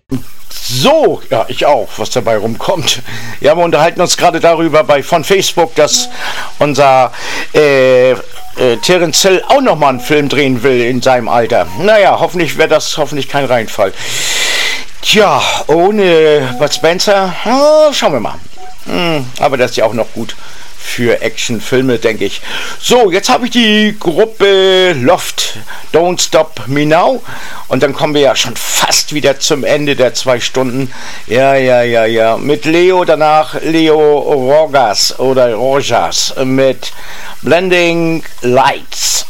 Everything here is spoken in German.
So, ja, ich auch, was dabei rumkommt. Ja, wir unterhalten uns gerade darüber von Facebook, dass unser Terence Hill auch nochmal einen Film drehen will in seinem Alter. Naja, hoffentlich wäre das kein Reinfall. Tja, ohne Bud Spencer, schauen wir mal. Aber das ist ja auch noch gut für Actionfilme, denke ich. So, jetzt habe ich die Gruppe Loft, Don't Stop Me Now. Und dann kommen wir ja schon fast wieder zum Ende der 2 Stunden. Ja. Mit Leo danach Leo Rojas mit Blending Lights.